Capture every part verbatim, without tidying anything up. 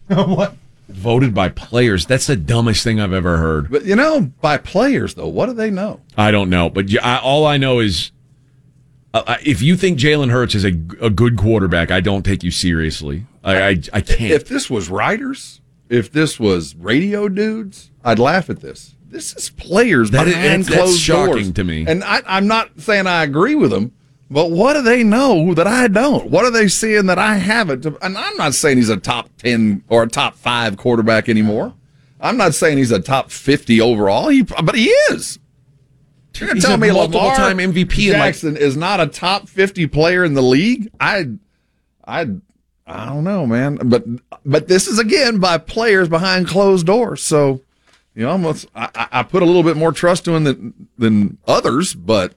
What? Voted by players. That's the dumbest thing I've ever heard. But, you know, by players, though, what do they know? I don't know. But I, all I know is uh, if you think Jalen Hurts is a, a good quarterback, I don't take you seriously. I, I, I can't. If this was writers, if this was radio dudes, I'd laugh at this. This is players that behind is, closed that's shocking doors. to me. And I, I'm not saying I agree with them, but what do they know that I don't? What are they seeing that I haven't? And I'm not saying he's a top ten or a top five quarterback anymore. I'm not saying he's a top fifty overall, he, but he is. You're going to tell me Lamar time M V P Jackson like, is not a top fifty player in the league? I, I, I don't know, man. But but this is, again, by players behind closed doors. So, you know, almost I, I put a little bit more trust in him than, than others, but.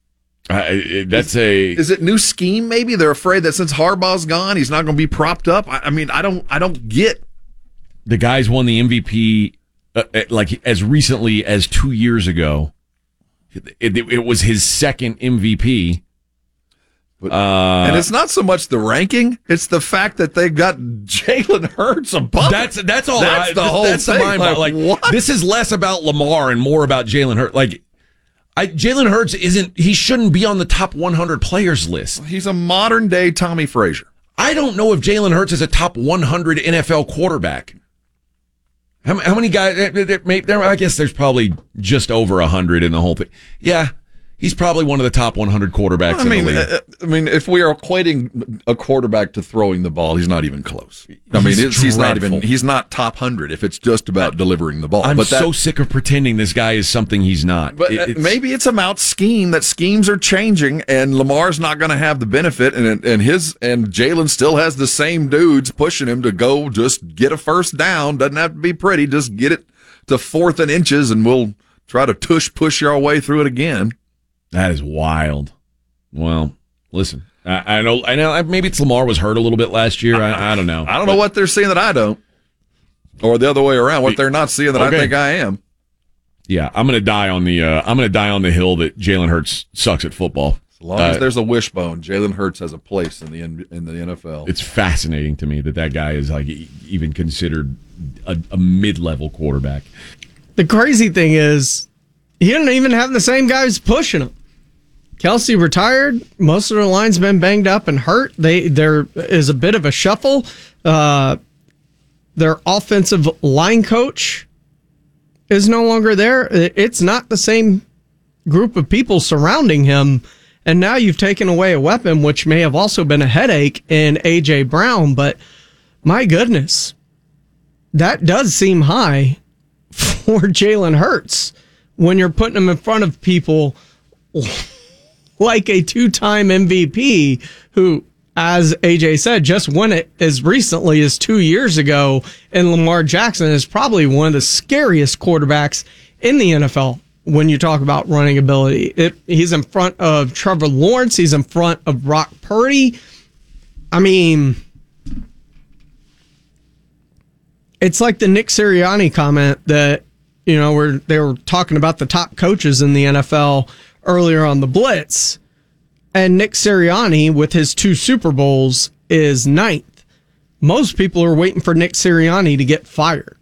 Uh, that's a. Is it new scheme? Maybe they're afraid that since Harbaugh's gone, he's not going to be propped up. I, I mean, I don't, I don't get. The guys won the M V P uh, like as recently as two years ago. It, it, it was his second M V P. But, uh, and it's not so much the ranking; it's the fact that they got Jalen Hurts above. That's that's all. That's I, the whole that's thing. The mind like, like what? This is less about Lamar and more about Jalen Hurts. Like. I, Jalen Hurts isn't, he shouldn't be on the top one hundred players list. He's a modern day Tommy Frazier. I don't know if Jalen Hurts is a top one hundred N F L quarterback. How, how many guys, I guess there's probably just over one hundred in the whole thing. Yeah. He's probably one of the top one hundred quarterbacks I mean, in the league. I mean, if we are equating a quarterback to throwing the ball, he's not even close. I He's mean, it's, he's not even, dreadful. he's not top one hundred if it's just about delivering the ball. I'm but that, so sick of pretending this guy is something he's not. But It- it's, maybe it's about scheme, that schemes are changing, and Lamar's not going to have the benefit, and and his and Jalen still has the same dudes pushing him to go just get a first down. Doesn't have to be pretty, just get it to fourth and inches, and we'll try to tush push our way through it again. That is wild. Well, listen, I, I know, I know. Maybe it's Lamar was hurt a little bit last year. I, I don't know. I don't know what they're seeing that I don't, or the other way around. What they're not seeing that Okay. I think I am. Yeah, I'm gonna die on the. Uh, I'm gonna die on the hill that Jalen Hurts sucks at football. As long Uh, as there's a wishbone, Jalen Hurts has a place in the N- in the N F L. It's fascinating to me that that guy is like e- even considered a, a mid-level quarterback. The crazy thing is, he didn't even have the same guys pushing him. Kelsey retired. Most of their line's been banged up and hurt. They there is a bit of a shuffle. Uh, their offensive line coach is no longer there. It's not the same group of people surrounding him. And now you've taken away a weapon, which may have also been a headache in A J Brown. But my goodness, that does seem high for Jalen Hurts when you're putting him in front of people like a two-time M V P who, as A J said, just won it as recently as two years ago, and Lamar Jackson is probably one of the scariest quarterbacks in the N F L when you talk about running ability. It, he's in front of Trevor Lawrence. He's in front of Brock Purdy. I mean, it's like the Nick Sirianni comment that, you know, where they were talking about the top coaches in the N F L earlier on the Blitz, and Nick Sirianni with his two Super Bowls is ninth. Most people are waiting for Nick Sirianni to get fired.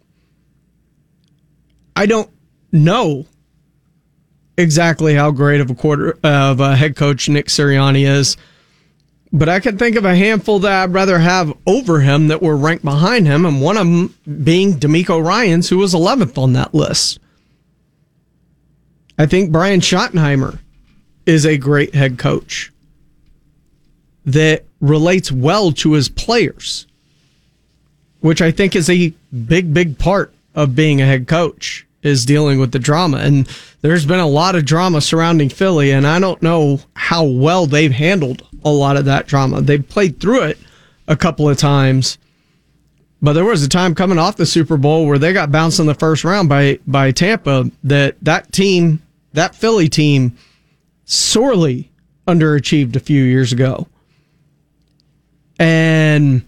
I don't know exactly how great of a quarter of a head coach Nick Sirianni is, but I can think of a handful that I'd rather have over him that were ranked behind him, and one of them being DeMeco Ryans, who was eleventh on that list. I think Brian Schottenheimer is a great head coach that relates well to his players, which I think is a big, big part of being a head coach, is dealing with the drama. And there's been a lot of drama surrounding Philly, and I don't know how well they've handled a lot of that drama. They've played through it a couple of times, but there was a time coming off the Super Bowl where they got bounced in the first round by, by Tampa, that that team, that Philly team, sorely underachieved a few years ago. And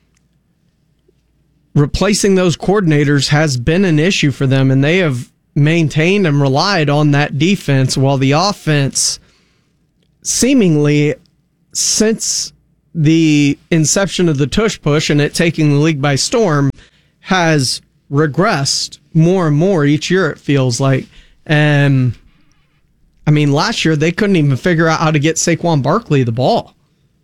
replacing those coordinators has been an issue for them, and they have maintained and relied on that defense, while the offense, seemingly since the inception of the tush push and it taking the league by storm, has regressed more and more each year, it feels like. And I mean, last year they couldn't even figure out how to get Saquon Barkley the ball.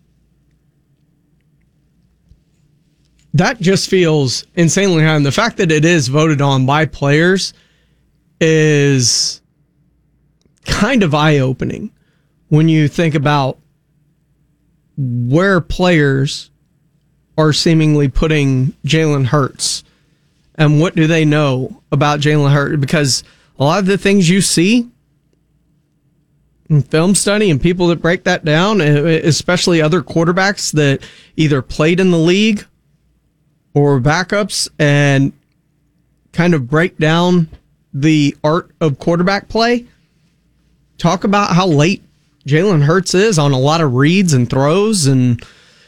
That just feels insanely high. And the fact that it is voted on by players is kind of eye-opening when you think about where players are seemingly putting Jalen Hurts and what do they know about Jalen Hurts. Because a lot of the things you see in film study and people that break that down, especially other quarterbacks that either played in the league or backups and kind of break down the art of quarterback play, talk about how late Jalen Hurts is on a lot of reads and throws, and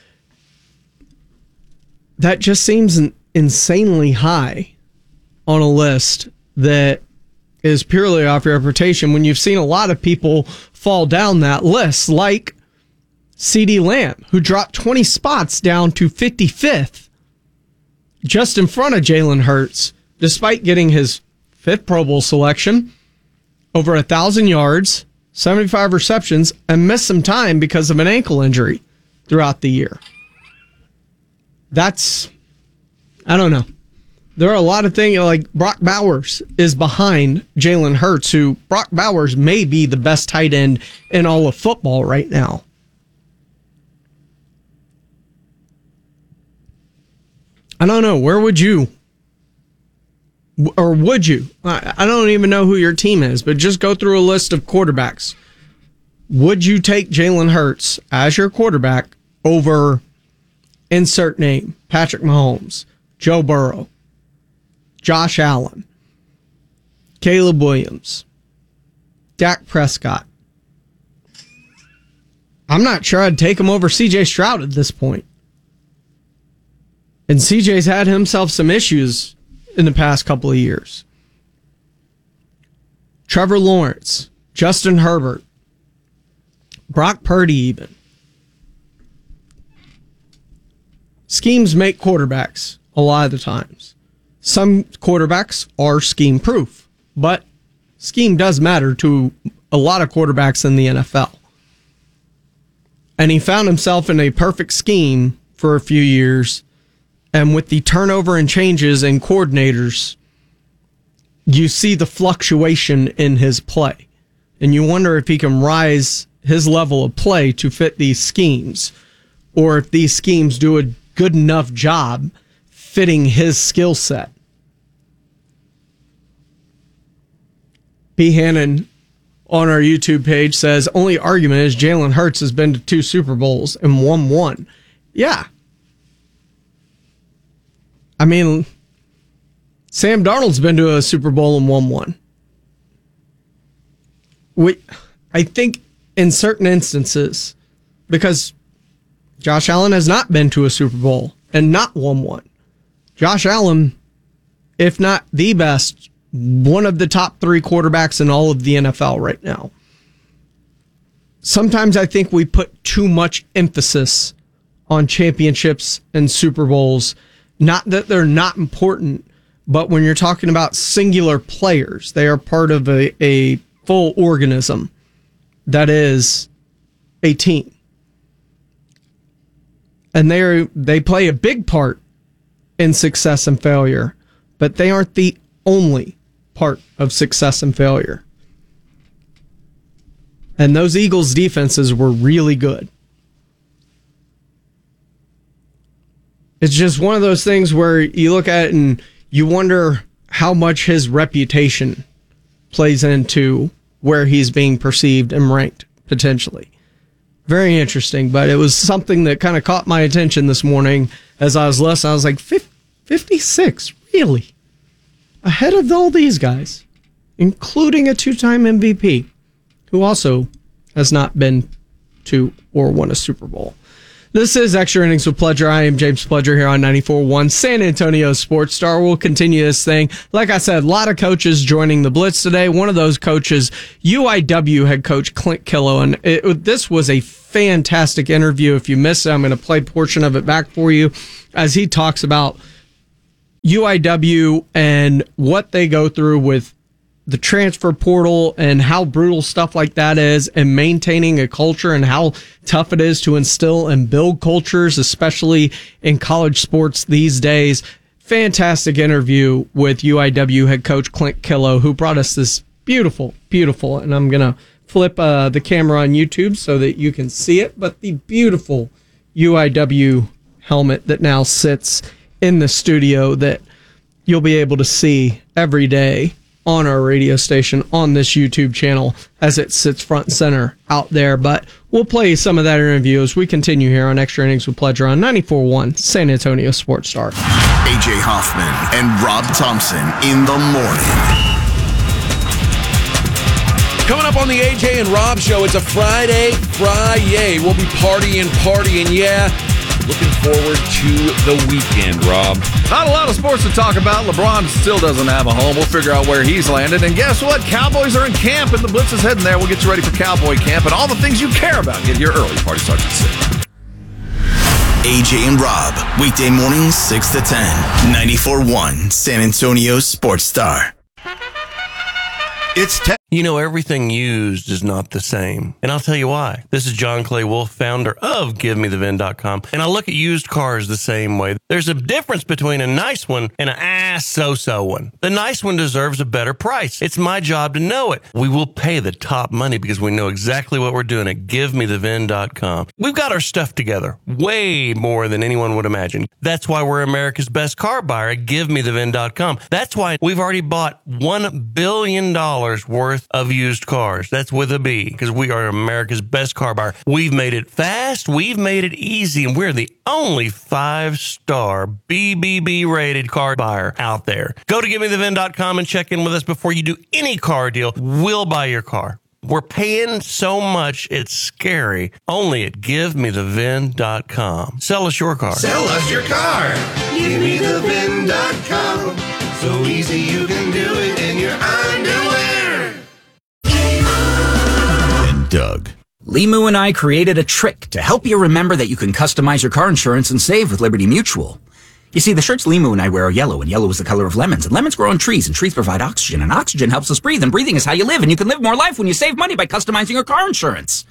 that just seems insanely high on a list that is purely off your reputation when you've seen a lot of people fall down that list, like CeeDee Lamb, who dropped twenty spots down to fifty-fifth, just in front of Jalen Hurts, despite getting his fifth Pro Bowl selection, over a thousand yards, seventy-five receptions, and missed some time because of an ankle injury throughout the year. That's, I don't know. There are a lot of things, like Brock Bowers is behind Jalen Hurts, who Brock Bowers may be the best tight end in all of football right now. I don't know. Where would you, or would you? I, I don't even know who your team is, but just go through a list of quarterbacks. Would you take Jalen Hurts as your quarterback over insert name, Patrick Mahomes, Joe Burrow, Josh Allen, Caleb Williams, Dak Prescott? I'm not sure I'd take him over C J Stroud at this point. And C J's had himself some issues in the past couple of years. Trevor Lawrence, Justin Herbert, Brock Purdy even. Schemes make quarterbacks a lot of the times. Some quarterbacks are scheme-proof, but scheme does matter to a lot of quarterbacks in the N F L. And he found himself in a perfect scheme for a few years. And with the turnover and changes in coordinators, you see the fluctuation in his play. And you wonder if he can rise his level of play to fit these schemes, or if these schemes do a good enough job fitting his skill set. B. Hannon on our YouTube page says, only argument is Jalen Hurts has been to two Super Bowls and won one. Yeah. I mean, Sam Darnold's been to a Super Bowl and won one. We, I think in certain instances, because Josh Allen has not been to a Super Bowl and not won one. Josh Allen, if not the best, one of the top three quarterbacks in all of the N F L right now. Sometimes I think we put too much emphasis on championships and Super Bowls. Not that they're not important, but when you're talking about singular players, they are part of a, a full organism that is a team. And they they play a big part in success and failure, but they aren't the only part of success and failure. And those Eagles defenses were really good. It's just one of those things where you look at it and you wonder how much his reputation plays into where he's being perceived and ranked, potentially. Very interesting, but it was something that kind of caught my attention this morning as I was listening. I was like, fifty-six, really? Ahead of all these guys, including a two-time M V P, who also has not been to or won a Super Bowl. This is Extra Innings with Pledger. I am James Pledger here on ninety-four point one San Antonio Sports Star. We'll continue this thing. Like I said, a lot of coaches joining the Blitz today. One of those coaches, U I W head coach Clint Killow. And it, this was a fantastic interview. If you missed it, I'm going to play a portion of it back for you as he talks about U I W and what they go through with the transfer portal and how brutal stuff like that is, and maintaining a culture and how tough it is to instill and build cultures, especially in college sports these days. Fantastic interview with U I W head coach Clint Killough, who brought us this beautiful, beautiful, and I'm going to flip uh, the camera on YouTube so that you can see it, but the beautiful U I W helmet that now sits in the studio that you'll be able to see every day on our radio station on this YouTube channel as it sits front and center out there. But we'll play some of that interview as we continue here on Extra Innings with Pledger on ninety-four point one San Antonio Sports Star. A J Hoffman and Rob Thompson in the morning. Coming up on the A J and Rob Show, it's a Friday, Friday. We'll be partying, partying, yeah. Looking forward to the weekend, Rob. Not a lot of sports to talk about. LeBron still doesn't have a home. We'll figure out where he's landed. And guess what? Cowboys are in camp, and the Blitz is heading there. We'll get you ready for Cowboy Camp and all the things you care about. Get here early. Party starts at six. A J and Rob, weekday mornings six to ten, ninety-four point one San Antonio Sports Star. It's te- You know, everything used is not the same. And I'll tell you why. This is John Clay Wolf, founder of Give Me The V I N dot com. And I look at used cars the same way. There's a difference between a nice one and an ass so-so one. The nice one deserves a better price. It's my job to know it. We will pay the top money because we know exactly what we're doing at Give Me The V I N dot com. We've got our stuff together way more than anyone would imagine. That's why we're America's best car buyer at Give Me The V I N dot com. That's why we've already bought one billion dollars worth of used cars. That's with a B, because we are America's best car buyer. We've made it fast, we've made it easy, and we're the only five-star B B B rated car buyer out there. Go to Give Me The V I N dot com and check in with us before you do any car deal. We'll buy your car. We're paying so much, it's scary. Only at Give Me The V I N dot com. Sell us your car. Sell us your car. Give Me The V I N dot com. So easy you can do it in your underwear. And Doug. Limu and I created a trick to help you remember that you can customize your car insurance and save with Liberty Mutual. You see, the shirts Limu and I wear are yellow, and yellow is the color of lemons, and lemons grow on trees, and trees provide oxygen, and oxygen helps us breathe, and breathing is how you live, and you can live more life when you save money by customizing your car insurance.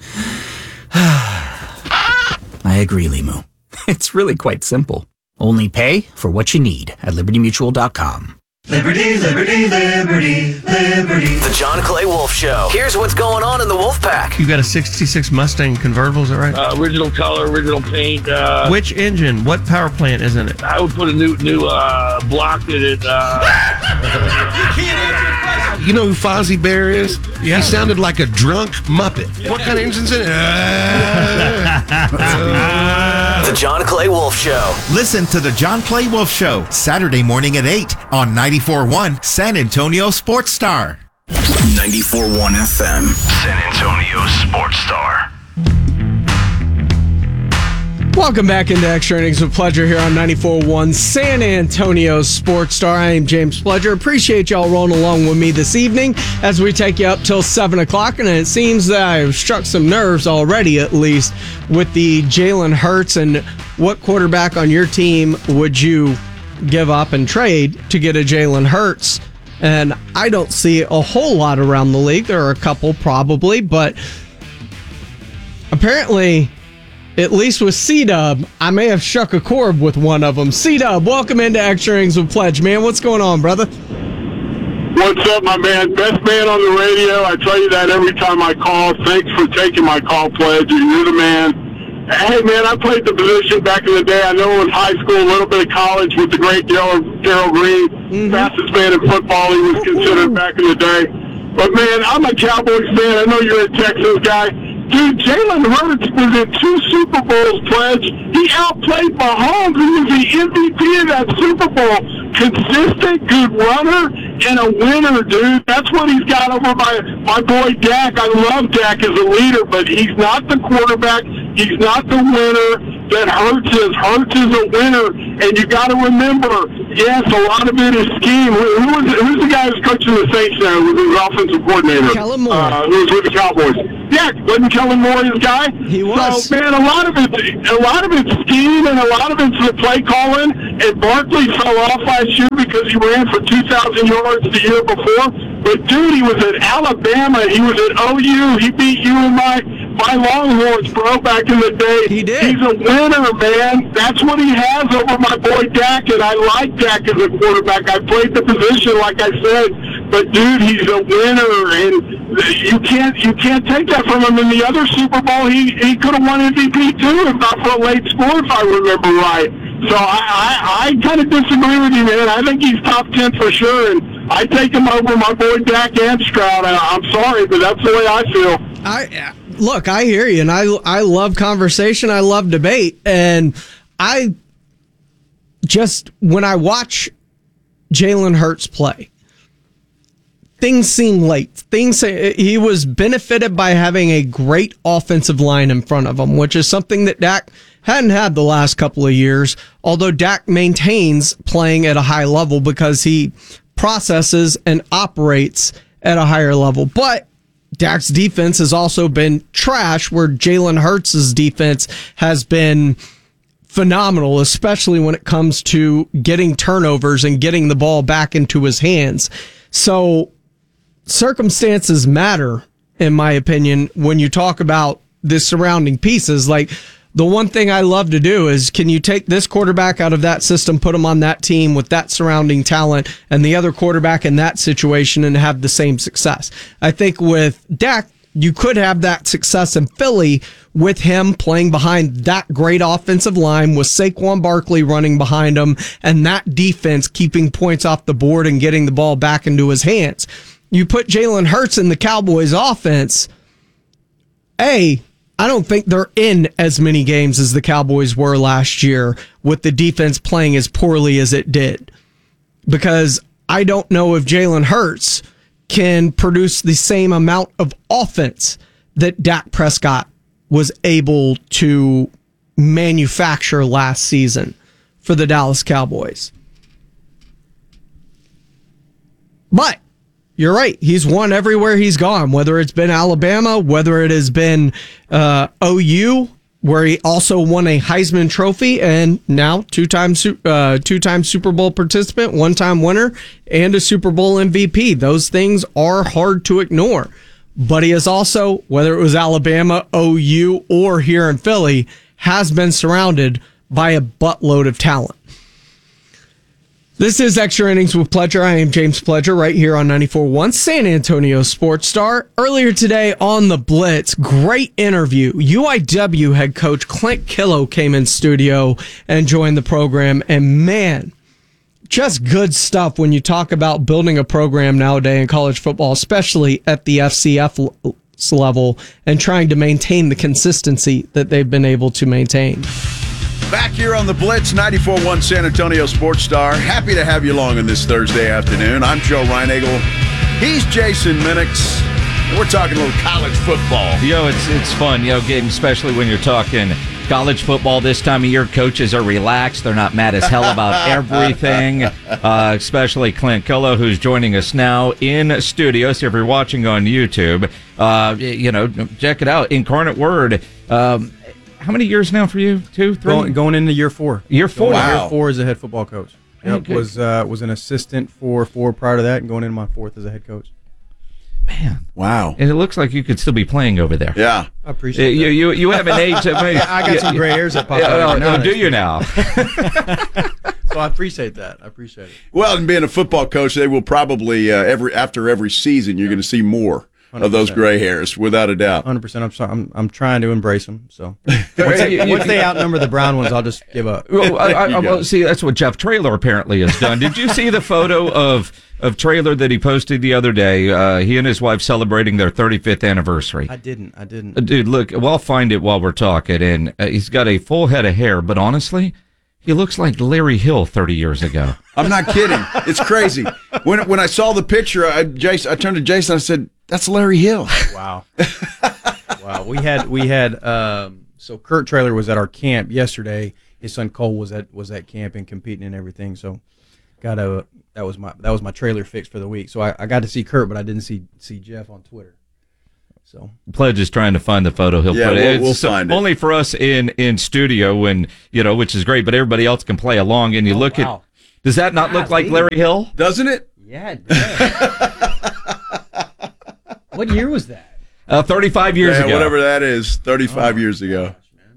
I agree, Limu. It's really quite simple. Only pay for what you need at Liberty Mutual dot com. Liberty, liberty, liberty, liberty. The John Clay Wolf Show. Here's what's going on in the Wolf Pack. You got a sixty-six Mustang convertible, is that right? Uh, original color, original paint. Uh, Which engine? What power plant is in it? I would put a new new uh, block in it. Uh, You know who Fozzie Bear is? Yeah. He sounded like a drunk Muppet. What kind of engine's in it? The John Clay Wolf Show. Listen to the John Clay Wolf Show, Saturday morning at eight on ninety-four point one San Antonio Sports Star. ninety-four point one F M, San Antonio Sports Star. Welcome back into Extra Innings with Pledger here on ninety-four point one San Antonio Sports Star. I am James Pledger. Appreciate y'all rolling along with me this evening as we take you up till seven o'clock. And it seems that I've struck some nerves already, at least, with the Jalen Hurts. And what quarterback on your team would you give up and trade to get a Jalen Hurts? And I don't see a whole lot around the league. There are a couple probably, but apparently, at least with C-Dub, I may have struck a chord with one of them. C-Dub, welcome into Extra Innings with Pledge, man. What's going on, brother? What's up, my man? Best man on the radio. I tell you that every time I call. Thanks for taking my call, Pledge. You're the man. Hey, man, I played the position back in the day. I know it was high school, a little bit of college with the great Darryl Green. Mm-hmm. Fastest man in football, he was considered back in the day. But, man, I'm a Cowboys fan. I know you're a Texans guy. Dude, Jalen Hurts was in two Super Bowls, Pledge. He outplayed Mahomes. He was the M V P of that Super Bowl. Consistent, good runner, and a winner, dude. That's what he's got over my, my boy Dak. I love Dak as a leader, but he's not the quarterback. He's not the winner that Hurts is. Hurts is a winner, and you got to remember, yes, a lot of it is scheme. Who, who was, who's the guy who's coaching the Saints now? Who's his offensive coordinator? Kellen Moore. Uh, who was with the Cowboys. Yeah, wasn't Kellen Moore his guy? He was. So, man, a lot of it, a lot of it's scheme and a lot of it's the play calling. And Barkley fell off last year because he ran for two thousand yards the year before. But, dude, he was at Alabama. He was at O U. He beat you and my, my Longhorns, bro, back in the day. He did. He's a winner, man. That's what he has over my boy Dak, and I like Dak as a quarterback. I played the position, like I said. But, dude, he's a winner, and you can't you can't take that from him. In the other Super Bowl, he, he could have won M V P, too, if not for a late score, if I remember right. So I, I, I kind of disagree with you, man. I think he's top ten for sure, and I take him over my boy Dak and Stroud. I, I'm sorry, but that's the way I feel. I look, I hear you, and I I love conversation. I love debate, and I just when I watch Jalen Hurts play, things seem late. Things he was benefited by having a great offensive line in front of him, which is something that Dak hadn't had the last couple of years. Although Dak maintains playing at a high level because he processes and operates at a higher level, but Dak's defense has also been trash, where Jalen Hurts' defense has been phenomenal, especially when it comes to getting turnovers and getting the ball back into his hands. So circumstances matter, in my opinion, when you talk about the surrounding pieces. Like, the one thing I love to do is, can you take this quarterback out of that system, put him on that team with that surrounding talent, and the other quarterback in that situation, and have the same success? I think with Dak, you could have that success in Philly with him playing behind that great offensive line, with Saquon Barkley running behind him, and that defense keeping points off the board and getting the ball back into his hands. You put Jalen Hurts in the Cowboys offense, A, I don't think they're in as many games as the Cowboys were last year with the defense playing as poorly as it did. Because I don't know if Jalen Hurts can produce the same amount of offense that Dak Prescott was able to manufacture last season for the Dallas Cowboys. But you're right. He's won everywhere he's gone, whether it's been Alabama, whether it has been uh, O U, where he also won a Heisman Trophy, and now two-time uh, two-time Super Bowl participant, one-time winner, and a Super Bowl M V P. Those things are hard to ignore. But he is also, whether it was Alabama, O U, or here in Philly, has been surrounded by a buttload of talent. This is Extra Innings with Pledger. I am James Pledger, right here on ninety-four point one San Antonio Sports Star. Earlier today on The Blitz, great interview. U I W head coach Clint Killough came in studio and joined the program. And man, just good stuff when you talk about building a program nowadays in college football, especially at the F C F level, and trying to maintain the consistency that they've been able to maintain. Back here on the Blitz, ninety-four point one San Antonio Sports Star. Happy to have you along on this Thursday afternoon. I'm Joe Reinagel. He's Jason Minix. And we're talking a little college football. Yo, it's it's fun, yo, game, especially when you're talking college football this time of year. Coaches are relaxed. They're not mad as hell about everything, uh, especially Clint Killough, who's joining us now in studio. So if you're watching on YouTube, uh, you know, check it out. Incarnate Word. Um, How many years now for you? Two, three? Going, going into year four. Year four. Wow. Year four as a head football coach. Yep, Okay. was uh, was an assistant for four prior to that, and going into my fourth as a head coach. Man, wow! And it looks like you could still be playing over there. Yeah, I appreciate you. that. You you have an age. That may, I got some gray hairs that pop Yeah, out. oh, every now oh, and do then. you now? So I appreciate that. I appreciate it. Well, and being a football coach, they will probably uh, every after every season you're going to see more of those gray hairs, without a doubt. one hundred percent. I'm sorry. I'm I'm trying to embrace them. So once they, once they outnumber the brown ones, I'll just give up. Well, I, I, well, see, that's what Jeff Traylor apparently has done. Did you see the photo of of Traylor that he posted the other day? Uh, he and his wife celebrating their thirty-fifth anniversary. I didn't. I didn't. Uh, Dude, look, well, I'll find it while we're talking. And uh, he's got a full head of hair, but honestly, he looks like Larry Hill thirty years ago. I'm not kidding. It's crazy. When when I saw the picture, I, Jason, I turned to Jason. I said, "That's Larry Hill." Wow. Wow. We had we had um, so Kurt Traylor was at our camp yesterday. His son Cole was at was at camp and competing and everything. So got a that was my that was my trailer fix for the week. So I, I got to see Kurt, but I didn't see see Jeff on Twitter. So Pledge is trying to find the photo. He'll Yeah, put it. we'll- It's we'll so- find it. only for us in in studio, and you know, which is great. But everybody else can play along. And you look wow. at. Does that not look like Larry Hill? Doesn't it? yeah, it does. What year was that? Uh, Thirty-five years Yeah, ago. whatever that is, thirty-five Oh, years ago.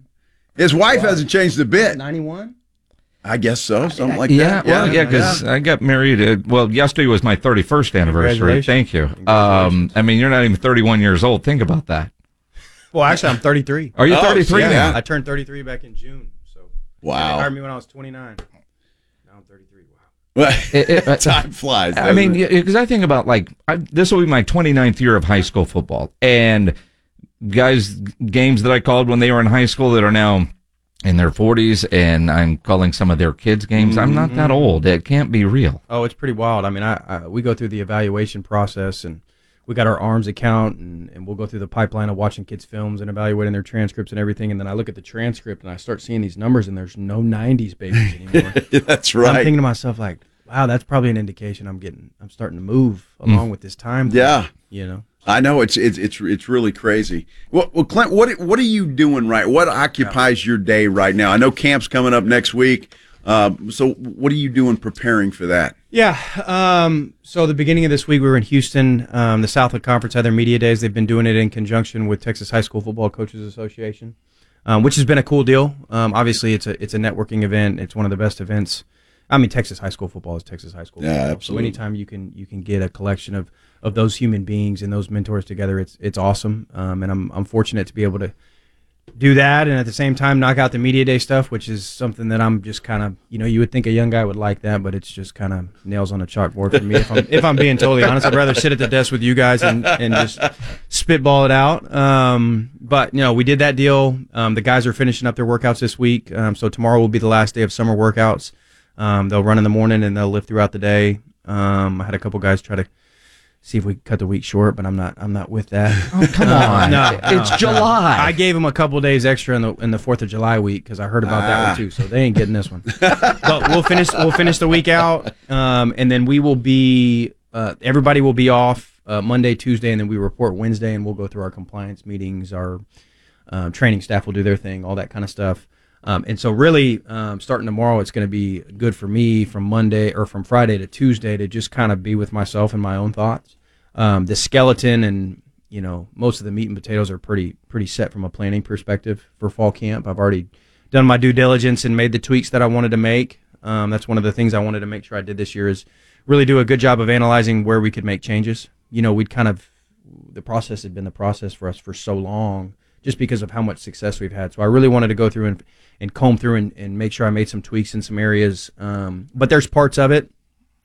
His wife hasn't changed a bit. ninety-one. I guess so, something like Yeah, that. well, yeah, because I got married. At, well, yesterday was my thirty-first anniversary. Congratulations. Thank you. Um, I mean, you're not even thirty-one years old. Think about that. Well, actually, I'm thirty-three. Are you Oh, thirty-three yeah. now? I turned thirty-three back in June. So Wow. they hired me when I was twenty-nine. Now I'm thirty-three. Wow. It- it- uh, Time flies. I mean, doesn't it? because I think about like I, this will be my twenty-ninth year of high school football, and guys, games that I called when they were in high school that are now in their forties, and I'm calling some of their kids' games. I'm not that old. It can't be real. Oh, it's pretty wild. I mean, I, I we go through the evaluation process, and we got our arms account, and, and we'll go through the pipeline of watching kids' films and evaluating their transcripts and everything. And then I look at the transcript, and I start seeing these numbers, and there's no nineties babies anymore. That's I'm right. thinking to myself, like, wow, that's probably an indication I'm getting, I'm starting to move along with this time. Yeah. You know. I know it's it's it's it's really crazy. Well, well, Clint, what what are you doing right? What occupies your day right now? I know camp's coming up next week. Uh, so, what are you doing preparing for that? Yeah. Um, so the beginning of this week, we were in Houston. Um, the Southland Conference had their media days. They've been doing it in conjunction with Texas High School Football Coaches Association, um, which has been a cool deal. Um, obviously, it's a it's a networking event. It's one of the best events. I mean, Texas high school football is Texas high school Yeah, football. absolutely. So anytime you can you can get a collection of, of those human beings and those mentors together, it's it's awesome. Um, and I'm I'm fortunate to be able to do that, and at the same time knock out the media day stuff, which is something that I'm just kind of, you know, you would think a young guy would like that, but it's just kind of nails on a chalkboard for me. If I'm if I'm being totally honest, I'd rather sit at the desk with you guys and, and just spitball it out. Um, but you know, we did that deal. Um, the guys are finishing up their workouts this week, um, so tomorrow will be the last day of summer workouts. Um, they'll run in the morning and they'll lift throughout the day. Um, I had a couple guys try to see if we could cut the week short, but I'm not. I'm not with that. Oh, come Uh, on. no, It's no, July. no. I gave them a couple days extra in the in the Fourth of July week because I heard about that Ah. one too. So they ain't getting this one. But we'll finish. We'll finish the week out, um, and then we will be. Uh, everybody will be off uh, Monday, Tuesday, and then we report Wednesday, and we'll go through our compliance meetings. Our uh, training staff will do their thing, all that kind of stuff. Um, and so really, um, starting tomorrow, it's going to be good for me from Monday or from Friday to Tuesday to just kind of be with myself and my own thoughts. Um, the skeleton and, you know, most of the meat and potatoes are pretty pretty set from a planning perspective for fall camp. I've already done my due diligence and made the tweaks that I wanted to make. Um, that's one of the things I wanted to make sure I did this year is really do a good job of analyzing where we could make changes. You know, we'd kind of, the process had been the process for us for so long just because of how much success we've had. So I really wanted to go through and, and comb through and, and make sure I made some tweaks in some areas. Um, but there's parts of it,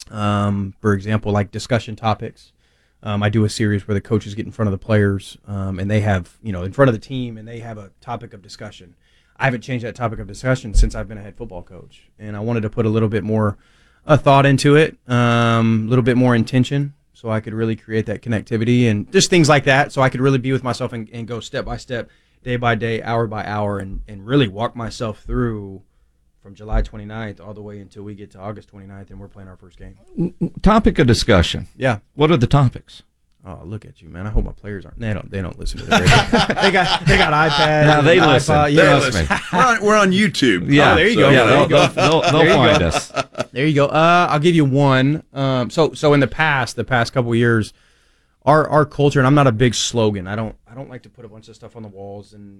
um, for example, like discussion topics. Um, I do a series where the coaches get in front of the players um, and they have, you know, in front of the team and they have a topic of discussion. I haven't changed that topic of discussion since I've been a head football coach. And I wanted to put a little bit more uh, thought into it, um, a little bit more intention so I could really create that connectivity and just things like that so I could really be with myself and, and go step by step, day by day, hour by hour, and, and really walk myself through from July twenty-ninth all the way until we get to August twenty-ninth and we're playing our first game. Topic of discussion. Yeah. What are the topics? Oh, look at you, man! I hope my players aren't. They don't. They don't listen to the radio. they got. They got iPads. No, they and listen. iPod, you They know. listen. We're on, we're on YouTube. Yeah, Oh, there you So, go. Yeah, There they'll, you go. they'll, they'll, There you they'll find go. us. There you go. Uh, I'll give you one. Um, so, so in the past, the past couple of years, our our culture, and I'm not a big slogan. I don't. I don't like to put a bunch of stuff on the walls, and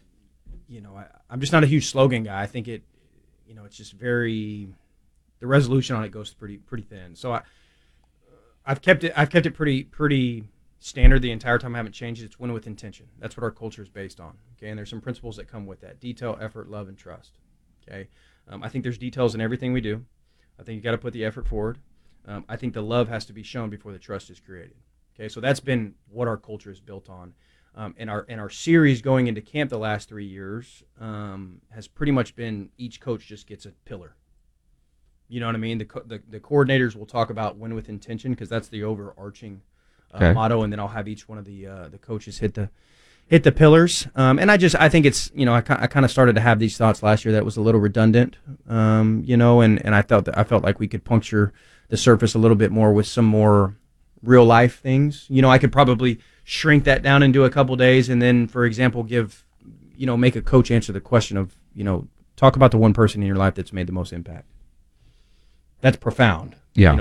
you know, I, I'm just not a huge slogan guy. I think it, you know, it's just very. The resolution on it goes pretty pretty thin. So I, I've kept it. I've kept it pretty pretty. standard the entire time. I haven't changed it. It's win with intention. That's what our culture is based on. Okay, and there's some principles that come with that: detail, effort, love, and trust. Okay, um, I think there's details in everything we do. I think you got to put the effort forward. Um, I think the love has to be shown before the trust is created. Okay, so that's been what our culture is built on. Um, and our and our series going into camp the last three years um, has pretty much been each coach just gets a pillar. You know what I mean? The co- the, the coordinators will talk about win with intention because that's the overarching Uh, Okay. motto, and then I'll have each one of the uh, the coaches hit the hit the pillars. Um, and I just I think it's you know I, I kind of started to have these thoughts last year that was a little redundant, um, you know, and, and I felt that I felt like we could puncture the surface a little bit more with some more real life things. You know, I could probably shrink that down into a couple days, and then, for example, give, you know, make a coach answer the question of, you know, talk about the one person in your life that's made the most impact. That's profound. Yeah. You know,